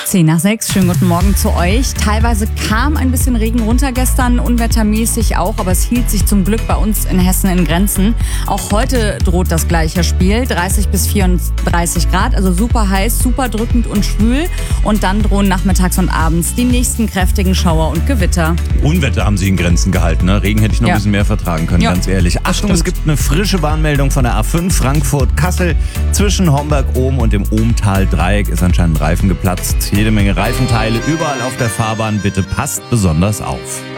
10:06, schönen guten Morgen zu euch. Teilweise kam ein bisschen Regen runter gestern, unwettermäßig auch, aber es hielt sich zum Glück bei uns in Hessen in Grenzen. Auch heute droht das gleiche Spiel, 30 bis 34 Grad, also super heiß, super drückend und schwül. Und dann drohen nachmittags und abends die nächsten kräftigen Schauer und Gewitter. Unwetter haben sie in Grenzen gehalten, ne? Regen hätte ich noch ein bisschen mehr vertragen können, ganz ehrlich. Achtung, es gibt eine frische Warnmeldung von der A5 Frankfurt-Kassel. Zwischen Homberg-Ohm und dem Ohmtal-Dreieck ist anscheinend ein Reifen geplatzt. Jede Menge Reifenteile überall auf der Fahrbahn. Bitte passt besonders auf.